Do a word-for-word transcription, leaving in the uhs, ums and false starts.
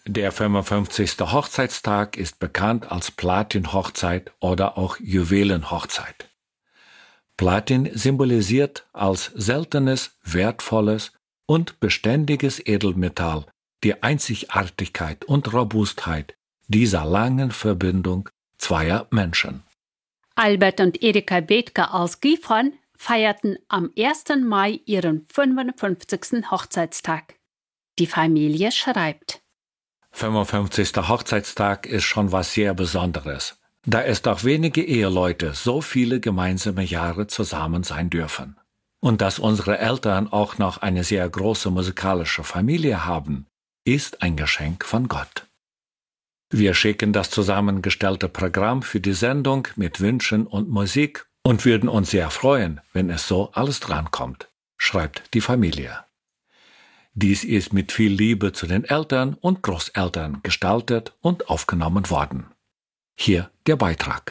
Der fünfundfünfzigste Hochzeitstag ist bekannt als Platin-Hochzeit oder auch Juwelenhochzeit. Platin symbolisiert als seltenes, wertvolles und beständiges Edelmetall die Einzigartigkeit und Robustheit dieser langen Verbindung zweier Menschen. Albert und Erika Bethke aus Gifhorn feierten am ersten Mai ihren fünfundfünfzigsten Hochzeitstag. Die Familie schreibt: fünfundfünfzigster Hochzeitstag ist schon was sehr Besonderes, da es doch wenige Eheleute so viele gemeinsame Jahre zusammen sein dürfen. Und dass unsere Eltern auch noch eine sehr große musikalische Familie haben, ist ein Geschenk von Gott. Wir schicken das zusammengestellte Programm für die Sendung mit Wünschen und Musik und würden uns sehr freuen, wenn es so alles drankommt, schreibt die Familie. Dies ist mit viel Liebe zu den Eltern und Großeltern gestaltet und aufgenommen worden. Hier der Beitrag.